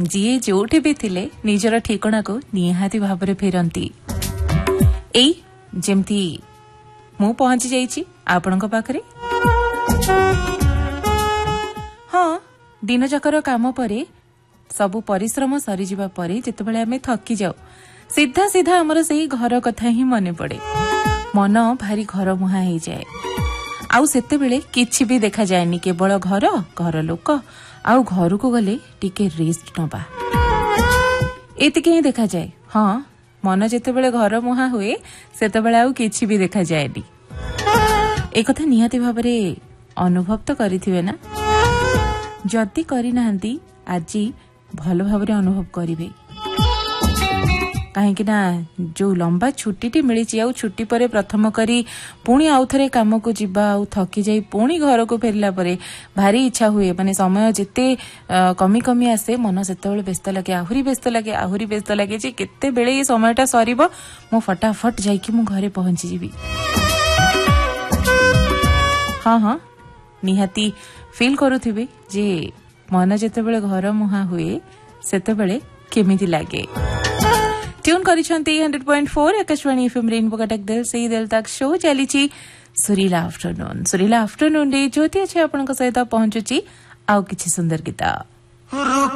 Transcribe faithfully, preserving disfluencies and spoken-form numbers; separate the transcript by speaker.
Speaker 1: जी जोठी भी थिले निजर ठिकणा को निहाती भाबरे फेरंती एई जेमती मु पहुंची जाईची आपनक पाखरे। हाँ दिन जाकर काम परे सबु परिश्रम सरी जिबा परे जेतेबेले आमे थकी जाऊ सीधा सीधा हमर सेही घर कथा ही मने पड़े मन भारी घर मुहा हो जाए आउ सेते बेले किछि भी देखा जाएनी केवल घर घर लोक आउ घर को गले टिके रेस्ट नबा एतिके ही देखा जाए। हाँ मन जेते बेले घर मुहा हुए सेते बेले आउ किछि भी देखा जाएनी ए कथा निहाती भाबरे अनुभव तो करिथिबे ना जति करि नाहंती आजी भलो भाबरे अनुभव करिवे कहीं ना जो लंबा छुट्टी टी मिली आउ छुट्टी परे प्रथम करी पुणी आउ थरे काम को जिबा आउ थकी जाई पुणी घर को फेरला परे भारी इच्छा हुए माने समय जेते कमी कमी आसे मन सेते बेले व्यस्त लगे आहुरी व्यस्त लगे आहुरी व्यस्त लगे जे केते बेले ये समयटा सरीबो मो फटाफट जाई कि मु घरे पहुंची जीबी। हाँ हाँ निहाती फील करूथिबे जे मन जेते बेले घर मुहा हुए सेते बेले केमिति लागे। Tune करिसंती hundred point four Akashvani FM rainbow Cuttack दिल से दिल तक शो चलीची सुरीला आफ्टरनून सुरीला आफ्टरनून रे ज्योति अच्छे आपनका सहित पहुंचुची आउ किछि सुंदर गीता।